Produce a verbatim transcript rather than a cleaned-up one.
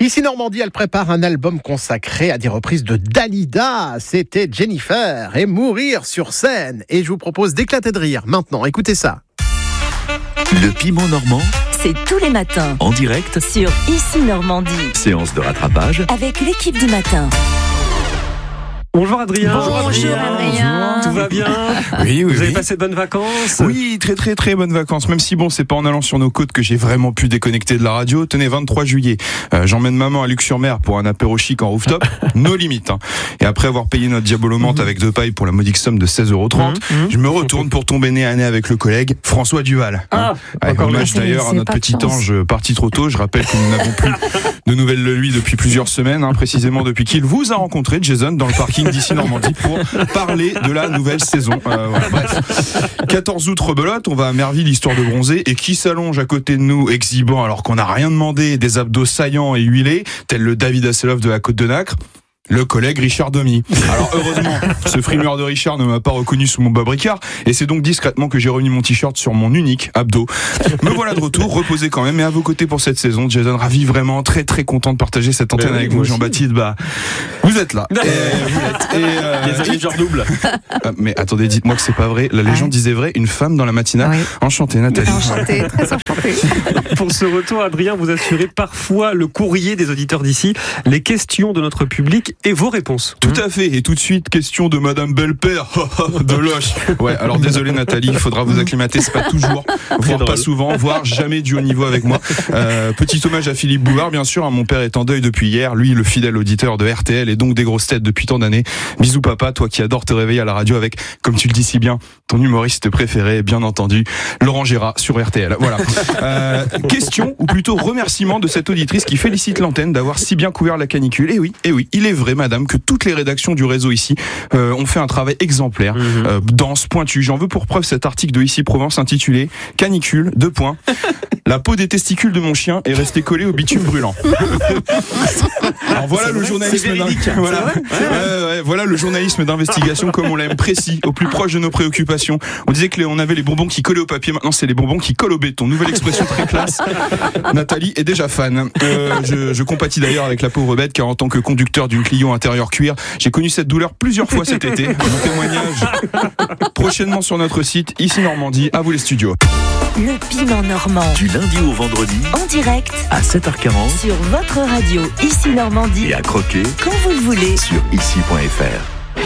Ici Normandie, elle prépare un album consacré à des reprises de Dalida. C'était Jennifer et Mourir sur scène. Et je vous propose d'éclater de rire maintenant. Écoutez ça. Le piment normand, c'est tous les matins en direct sur Ici Normandie. Séance de rattrapage Avec l'équipe du matin. Bonjour Adrien. Bonjour, Bonjour Adrien. Tout va bien? Oui, oui. Vous avez oui. passé de bonnes vacances? Oui, très très très bonnes vacances. Même si bon, c'est pas en allant sur nos côtes que j'ai vraiment pu déconnecter de la radio. Tenez, vingt-trois juillet, euh, j'emmène maman à Luc-sur-Mer pour un apéro chic en rooftop. Nos limites. Hein. Et après avoir payé notre diabolomante mmh. avec deux pailles pour la modique somme de seize euros trente, mmh. je me retourne pour tomber nez à nez avec le collègue François Duval. Ah, hein. ouais, hommage d'ailleurs à notre petit ange parti trop tôt. Je rappelle que nous n'avons plus de nouvelles de lui depuis plusieurs semaines, hein, précisément depuis qu'il vous a rencontré, Jason, dans le parking d'Ici Normandie, pour parler de la nouvelle saison. Euh, voilà, bref. quatorze août, rebelote, on va à Merville histoire de bronzer, et qui s'allonge à côté de nous, exhibant alors qu'on n'a rien demandé, des abdos saillants et huilés, tel le David Hasselhoff de la Côte de Nacre? Le collègue Richard Domy. Alors heureusement, ce frimeur de Richard ne m'a pas reconnu sous mon babricard, et c'est donc discrètement que j'ai remis mon t-shirt sur mon unique abdo. Me voilà de retour, reposé quand même, et à vos côtés pour cette saison. Jason, ravi, vraiment très très content de partager cette antenne oui, avec vous, Jean-Baptiste. Bah, vous êtes là. Et vous êtes. Et euh, les amis genre double. Euh, mais attendez, dites-moi que c'est pas vrai. La légende ah. disait vrai. Une femme dans la matinale. Oui. Enchantée, Nathalie. Enchantée, très enchantée. Pour ce retour, Adrien, vous assurez parfois le courrier des auditeurs d'ici, les questions de notre public et vos réponses. Tout à fait. Et tout de suite, question de Madame Belle-Père de Loche. Ouais, alors désolé Nathalie, il faudra vous acclimater. C'est pas toujours, voire pas souvent, voire jamais du haut niveau avec moi. Euh, petit hommage à Philippe Bouvard, bien sûr. Mon père est en deuil depuis hier. Lui, le fidèle auditeur de R T L et donc des grosses têtes depuis tant d'années. Bisous papa, toi qui adores te réveiller à la radio avec, comme tu le dis si bien, ton humoriste préféré, bien entendu, Laurent Gérard sur R T L. Voilà. Euh, question, ou plutôt remerciement de cette auditrice qui félicite l'antenne d'avoir si bien couvert la canicule. Et oui, et oui, il est vrai, madame, que toutes les rédactions du réseau ici euh, ont fait un travail exemplaire, mmh. euh, dense, pointu. J'en veux pour preuve cet article de Ici Provence intitulé Canicule, deux points. La peau des testicules de mon chien est restée collée au bitume brûlant. Alors voilà le journalisme voilà. Ouais, ouais, ouais, voilà le journalisme d'investigation comme on l'aime, précis, au plus proche de nos préoccupations. On disait que les, on avait les bonbons qui collaient au papier, maintenant c'est les bonbons qui collent au béton. Nouvelle expression très classe. Nathalie est déjà fan. Euh, je, je compatis d'ailleurs avec la pauvre bête, car en tant que conducteur d'une Clio intérieure cuir, j'ai connu cette douleur plusieurs fois cet été. Mon témoignage prochainement sur notre site Ici Normandie. À vous les studios. Le piment normand. Du lundi au vendredi. En direct. À sept heures quarante. Sur votre radio Ici Normandie. Et à croquer. Quand vous le voulez. Sur ici point f r.